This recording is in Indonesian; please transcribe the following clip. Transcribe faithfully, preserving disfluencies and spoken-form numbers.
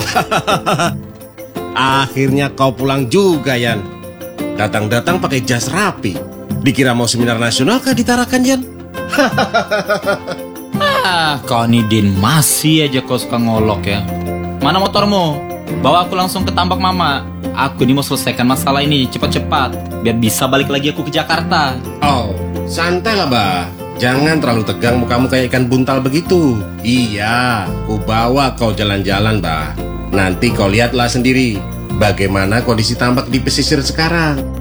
Akhirnya kau pulang juga, Yan. Datang-datang pakai jas rapi. Dikira mau seminar nasional kah di Tarakan, Yan? Ah, kau nih Din, masih aja kau suka ngolok ya. Mana motormu? Bawa aku langsung ke tambak mama. Aku ini mau selesaikan masalah ini cepat-cepat, biar bisa balik lagi aku ke Jakarta. Oh, santai lah, Bah. Jangan terlalu tegang mukamu kayak ikan buntal begitu. Iya, ku bawa kau jalan-jalan, Bah. Nanti kau lihatlah sendiri bagaimana kondisi tambak di pesisir sekarang.